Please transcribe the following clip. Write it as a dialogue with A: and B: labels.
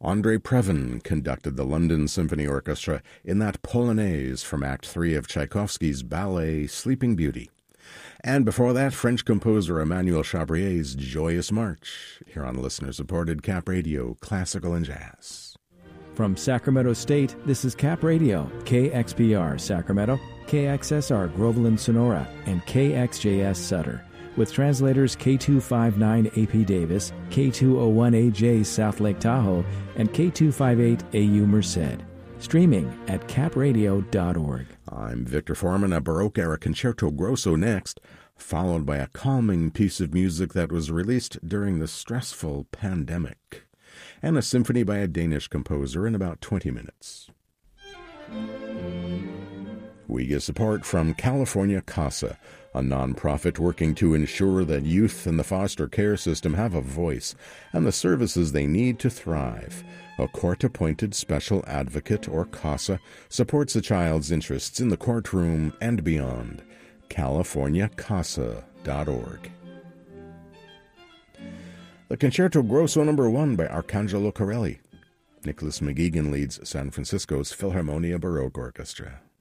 A: Andrei Previn conducted the London Symphony Orchestra in that Polonaise from Act 3 of Tchaikovsky's ballet Sleeping Beauty. And before that, French composer Emmanuel Chabrier's Joyous March, here on listener-supported Cap Radio, Classical and Jazz.
B: From Sacramento State, this is Cap Radio, KXPR Sacramento, KXSR Groveland Sonora, and KXJS Sutter, with translators K259 AP Davis, K201AJ South Lake Tahoe, and K258 AU Merced. Streaming at capradio.org.
A: I'm Victor Foreman. A Baroque-era concerto grosso next, followed by a calming piece of music that was released during the stressful pandemic, and a symphony by a Danish composer in about 20 minutes. We get support from California CASA, a nonprofit working to ensure that youth in the foster care system have a voice and the services they need to thrive. A court-appointed special advocate, or CASA, supports a child's interests in the courtroom and beyond. CaliforniaCASA.org. The Concerto Grosso No. 1 by Arcangelo Corelli. Nicholas McGeegan leads San Francisco's Philharmonia Baroque Orchestra.